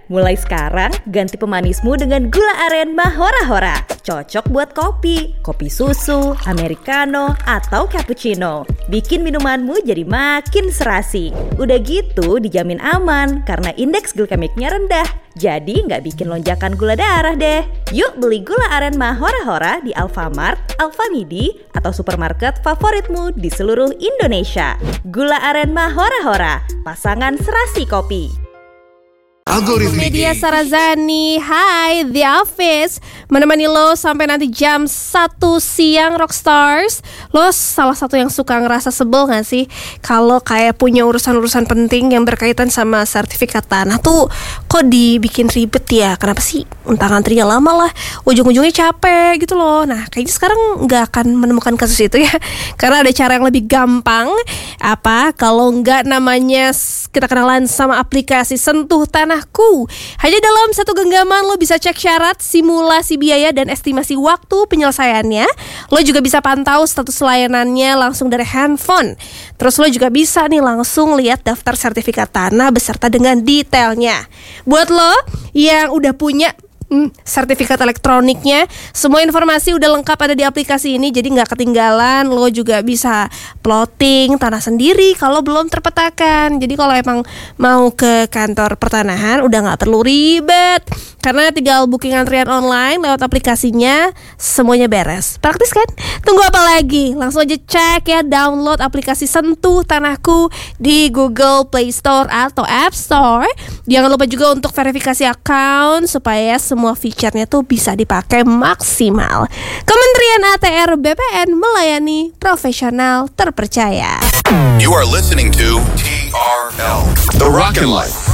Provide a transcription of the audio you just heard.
Mulai sekarang, ganti pemanismu dengan gula aren Mahora-Hora. Cocok buat kopi, kopi susu, americano, atau cappuccino. Bikin minumanmu jadi makin serasi. Udah gitu dijamin aman karena indeks glikemiknya rendah. Jadi nggak bikin lonjakan gula darah deh. Yuk beli gula aren Mahora-Hora di Alfamart, Alfamidi, atau supermarket favoritmu di seluruh Indonesia. Gula aren Mahora-Hora, pasangan serasi kopi. Media Sarazani, hai The Office, menemani lo sampai nanti jam 1 siang Rockstars. Lo salah satu yang suka ngerasa sebel gak sih kalau kayak punya urusan-urusan penting yang berkaitan sama sertifikat tanah tuh kok dibikin ribet ya? Kenapa sih? Entah ngantrinya lama lah, ujung-ujungnya capek gitu loh. Nah kayaknya sekarang gak akan menemukan kasus itu ya, karena ada cara yang lebih gampang. Apa kalau nggak namanya kita kenalan sama aplikasi Sentuh Tanahku. Hanya dalam satu genggaman lo bisa cek syarat, simulasi biaya, dan estimasi waktu penyelesaiannya. Lo juga bisa pantau status layanannya langsung dari handphone. Terus lo juga bisa nih langsung lihat daftar sertifikat tanah beserta dengan detailnya. Buat lo yang udah punya sertifikat elektroniknya, semua informasi udah lengkap ada di aplikasi ini, jadi nggak ketinggalan. Lo juga bisa plotting tanah sendiri kalau belum terpetakan. Jadi kalau emang mau ke kantor pertanahan udah nggak perlu ribet, karena tinggal booking antrian online lewat aplikasinya, semuanya beres. Praktis kan? Tunggu apa lagi? Langsung aja cek ya, download aplikasi Sentuh Tanahku di Google Play Store atau App Store. Jangan lupa juga untuk verifikasi account supaya semua fiturnya tuh bisa dipakai maksimal. Kementerian ATR BPN melayani profesional terpercaya. You are listening to TRL, The Rock and Life.